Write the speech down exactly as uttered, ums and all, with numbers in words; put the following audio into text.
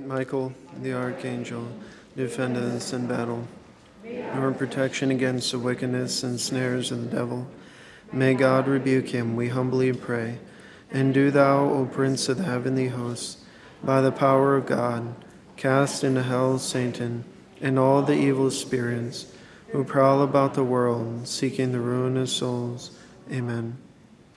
Michael, the archangel, defend us in battle. Our protection against the wickedness and snares of the devil. May God rebuke him, we humbly pray. And do thou, O Prince of the heavenly hosts, by the power of God, cast into hell Satan and all the evil spirits who prowl about the world, seeking the ruin of souls. Amen.